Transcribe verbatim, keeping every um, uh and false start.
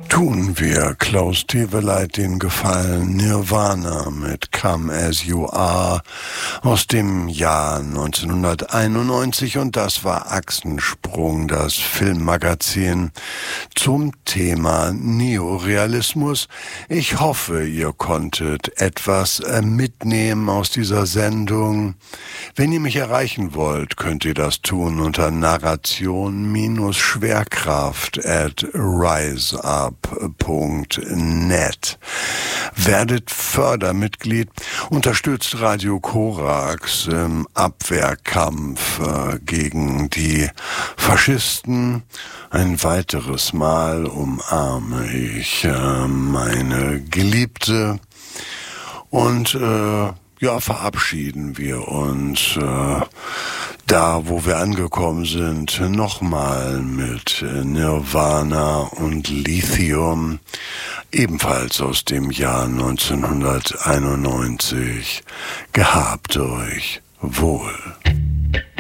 Tun wir Klaus Teweleit den Gefallen, Nirvana mit Come As You Are aus dem Jahr neunzehnhunderteinundneunzig, und das war Achsensprung, das Filmmagazin zum Thema Neorealismus. Ich hoffe, ihr konntet etwas mitnehmen aus dieser Sendung. Wenn ihr mich erreichen wollt, könnt ihr das tun unter narration-schwerkraft at riseup punkt net. Werdet Fördermitglied, unterstützt Radio Korax im Abwehrkampf äh, gegen die Faschisten. Ein weiteres Mal umarme ich äh, meine Geliebte und äh, ja, verabschieden wir uns äh, da, wo wir angekommen sind, nochmal mit Nirvana und Lithium, ebenfalls aus dem Jahr neunzehnhunderteinundneunzig. Gehabt euch wohl.